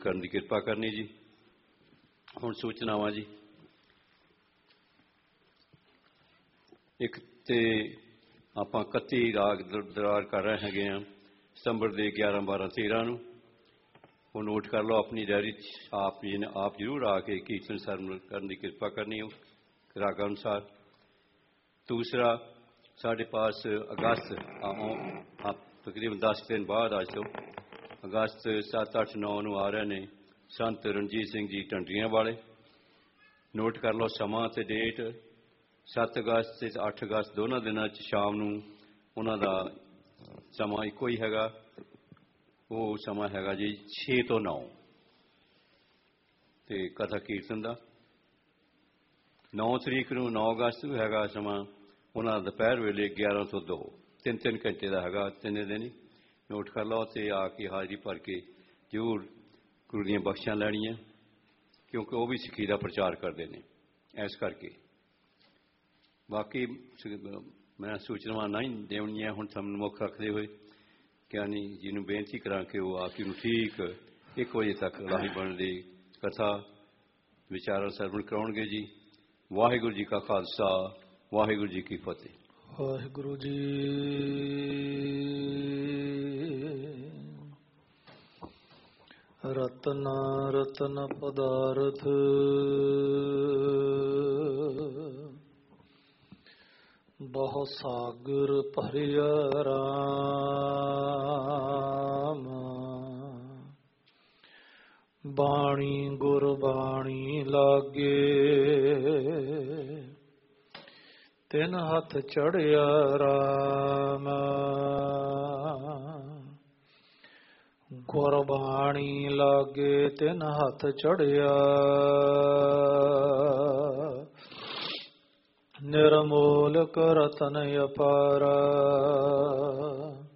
ਕਰਨ ਦੀ ਕਿਰਪਾ ਕਰਨੀ ਜੀ। ਹੁਣ ਸੂਚਨਾਵਾਂ ਜੀ। ਇੱਕ ਤੇ ਆਪਾਂ 31 ਰਾਗ ਦਰਾਰ ਕਰ ਰਹੇ ਹੈਗੇ ਹਾਂ ਸਤੰਬਰ ਦੇ 11, 12, 13 ਨੂੰ। ਉਹ ਨੋਟ ਕਰ ਲਓ ਆਪਣੀ ਡਾਇਰੀ 'ਚ। ਆਪ ਜ਼ਰੂਰ ਆ ਕੇ ਕੀਰਤਨ ਸਰਵਣ ਕਰਨ ਦੀ ਕਿਰਪਾ ਕਰਨੀ ਹੋ ਰਾਗਾਂ ਅਨੁਸਾਰ। ਦੂਸਰਾ, ਸਾਡੇ ਪਾਸ ਅਗਸਤ ਤਕਰੀਬਨ 10 ਦਿਨ ਬਾਅਦ ਅੱਜ ਤੋਂ ਅਗਸਤ 7, 8, 9 ਨੂੰ ਆ ਰਹੇ ਨੇ ਸੰਤ ਰਣਜੀਤ ਸਿੰਘ ਜੀ ਢੰਡਰੀਆਂ ਵਾਲੇ। ਨੋਟ ਕਰ ਲਓ ਸਮਾਂ ਅਤੇ ਡੇਟ। 7 ਅਗਸਤ ਅਤੇ 8 ਅਗਸਤ ਦੋਨਾਂ ਦਿਨਾਂ 'ਚ ਸ਼ਾਮ ਨੂੰ ਉਹਨਾਂ ਦਾ ਸਮਾਂ ਇੱਕੋ ਹੀ ਹੈਗਾ। ਉਹ ਸਮਾਂ ਹੈਗਾ ਜੀ 6 ਤੋਂ 9 ਅਤੇ ਕਥਾ ਕੀਰਤਨ ਦਾ। 9 ਤਰੀਕ ਨੂੰ 9 ਅਗਸਤ ਨੂੰ ਹੈਗਾ ਸਮਾਂ ਉਹਨਾਂ ਦਾ ਦੁਪਹਿਰ ਵੇਲੇ 11 ਤੋਂ 2, 3 ਘੰਟੇ ਦਾ ਹੈਗਾ ਤਿੰਨੇ ਦਿਨ ਹੀ। ਨੋਟ ਕਰ ਲਓ ਅਤੇ ਆ ਕੇ ਹਾਜ਼ਰੀ ਭਰ ਕੇ ਜ਼ਰੂਰ ਗੁਰੂ ਦੀਆਂ ਬਖਸ਼ਾਂ ਲੈਣੀਆਂ, ਕਿਉਂਕਿ ਉਹ ਵੀ ਸਿੱਖੀ ਦਾ ਪ੍ਰਚਾਰ ਕਰਦੇ ਨੇ। ਇਸ ਕਰਕੇ ਬਾਕੀ ਮੈਂ ਸੂਚਨਾਵਾਂ ਨਹੀਂ ਦੇਣੀਆਂ ਹੁਣ ਸਾਨੂੰ ਮੁੱਖ ਰੱਖਦੇ ਹੋਏ ਗਿਆਨੀ ਜੀ ਨੂੰ ਬੇਨਤੀ ਕਰਾਂ ਕਿ ਉਹ ਆ ਕੇ ਨੂੰ ਠੀਕ 1 ਵਜੇ ਤੱਕ ਲਾਹੀ ਬਣ ਦੀ ਕਥਾ ਵਿਚਾਰਾਂ ਸਰਵਣ ਕਰਾਉਣਗੇ ਜੀ। ਵਾਹਿਗੁਰੂ ਜੀ ਕਾ ਖਾਲਸਾ, ਵਾਹਿਗੁਰੂ ਜੀ ਕੀ ਫਤਿਹ। ਵਾਹਿਗੁਰੂ ਜੀ। ਰਤਨ ਰਤਨ ਪਦਾਰਥ ਬਹੁ ਸਾਗਰ ਭਰਿਆ ਰਾਮ। ਬਾਣੀ ਗੁਰਬਾਣੀ ਲਾਗੇ ਤਿਨ ਹੱਥ ਚੜਿਆ ਰਾਮ। ਗੁਰਬਾਣੀ ਲਾਗੇ ਤਿਨ ਹੱਥ ਚੜਿਆ ਨਿਰਮੋਲਕ ਰਤਨ ਅਪਾਰਾ।